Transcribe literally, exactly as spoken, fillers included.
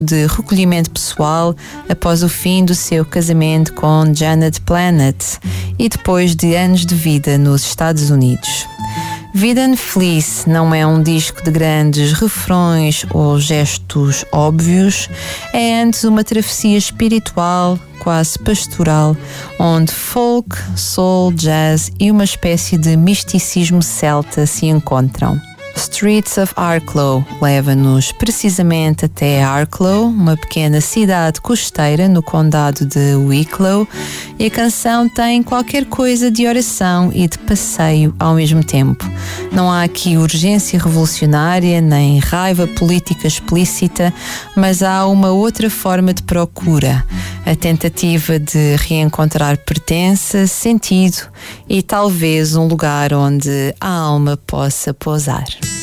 de recolhimento pessoal após o fim do seu casamento com Janet Planet e depois de anos de vida nos Estados Unidos. Vida Feliz não é um disco de grandes refrões ou gestos óbvios, é antes uma travessia espiritual, quase pastoral, onde folk, soul, jazz e uma espécie de misticismo celta se encontram. Streets of Arklow leva-nos precisamente até Arklow, uma pequena cidade costeira no condado de Wicklow, e a canção tem qualquer coisa de oração e de passeio ao mesmo tempo. Não há aqui urgência revolucionária nem raiva política explícita, mas há uma outra forma de procura, a tentativa de reencontrar pertença, sentido e talvez um lugar onde a alma possa pousar.